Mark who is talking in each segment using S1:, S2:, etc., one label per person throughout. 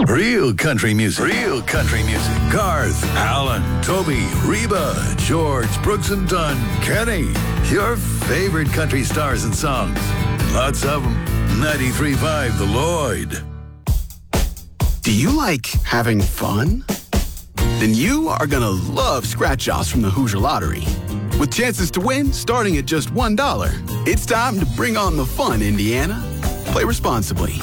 S1: Real country music. Real country music. Garth, Alan, Toby, Reba, George, Brooks and Dunn, Kenny. Your favorite country stars and songs. Lots of them. 93.5 The Lloyd.
S2: Do you like having fun? Then you are going to love scratch-offs from the Hoosier Lottery. With chances to win starting at just $1. It's time to bring on the fun, Indiana. Play responsibly.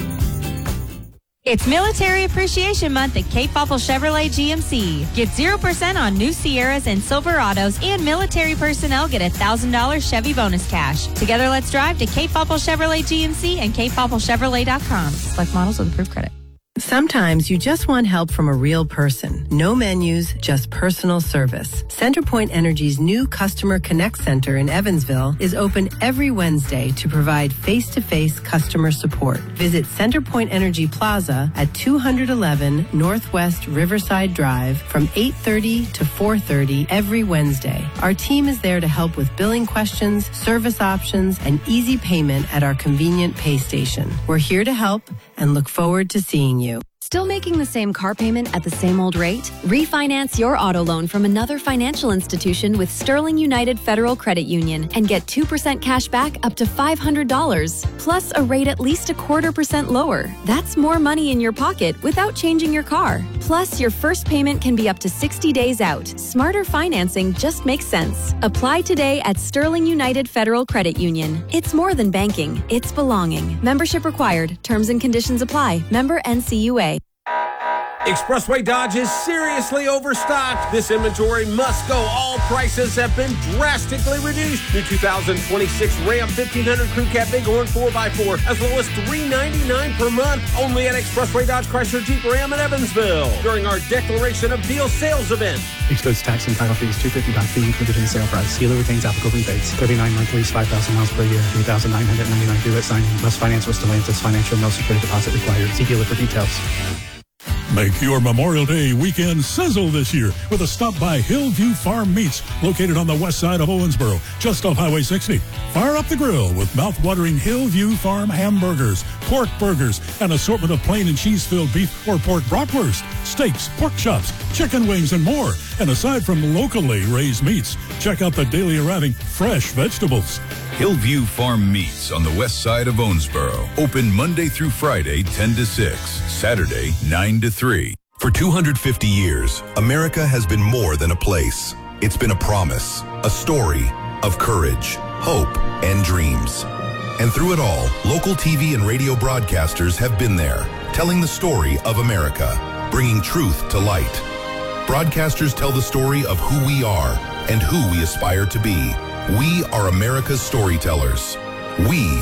S3: It's Military Appreciation Month at Cape Popple Chevrolet GMC. Get 0% on new Sierras and Silverados, and military personnel get $1,000 Chevy bonus cash. Together, let's drive to Cape Popple Chevrolet GMC and CapePoppleChevrolet.com. Select models with approved credit.
S4: Sometimes you just want help from a real person. No menus, just personal service. CenterPoint Energy's new Customer Connect Center in Evansville is open every Wednesday to provide face-to-face customer support. Visit CenterPoint Energy Plaza at 211 Northwest Riverside Drive from 8:30 to 4:30 every Wednesday. Our team is there to help with billing questions, service options, and easy payment at our convenient pay station. We're here to help and look forward to seeing you.
S5: Still making the same car payment at the same old rate? Refinance your auto loan from another financial institution with Sterling United Federal Credit Union and get 2% cash back up to $500, plus a rate at least 0.25% lower. That's more money in your pocket without changing your car. Plus, your first payment can be up to 60 days out. Smarter financing just makes sense. Apply today at Sterling United Federal Credit Union. It's more than banking. It's belonging. Membership required. Terms and conditions apply. Member NCUA.
S6: Expressway Dodge is seriously overstocked. This inventory must go. All prices have been drastically reduced. New 2026 Ram 1500 Crew Cab Bighorn 4x4 as low as $399 per month. Only at Expressway Dodge Chrysler Jeep Ram in Evansville during our Declaration of Deal sales event.
S7: Excludes tax and title fees, $250 back fee included in the sale price. Dealer retains applicable rebates. 39 month lease, 5,000 miles per year. 3,999 due at signing. Must finance with Stellantis. Financial no security deposit required. See dealer for details.
S8: Make your Memorial Day weekend sizzle this year with a stop by Hillview Farm Meats, located on the west side of Owensboro, just off Highway 60. Fire up the grill with mouth-watering Hillview Farm hamburgers, pork burgers, an assortment of plain and cheese-filled beef or pork bratwurst, steaks, pork chops, chicken wings, and more. And aside from locally raised meats, check out the daily arriving fresh vegetables.
S9: Hillview Farm Meats on the west side of Owensboro. Open Monday through Friday, 10 to 6. Saturday, 9 to 3.
S10: For 250 years, America has been more than a place. It's been a promise, a story of courage, hope, and dreams. And through it all, local TV and radio broadcasters have been there, telling the story of America, bringing truth to light. Broadcasters tell the story of who we are and who we aspire to be. We are America's storytellers. We